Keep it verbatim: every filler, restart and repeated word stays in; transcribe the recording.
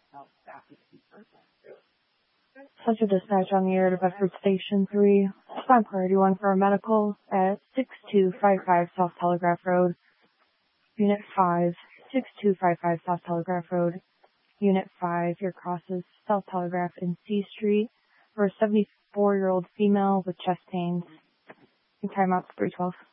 Central Dispatch on the air to Bedford Station three. Spine Priority one for a medical at six two five five South Telegraph Road. Unit five, six two five five South Telegraph Road. Unit five, your crosses South Telegraph and C Street for a seventy-four-year-old female with chest pains. Your timeout's three twelve.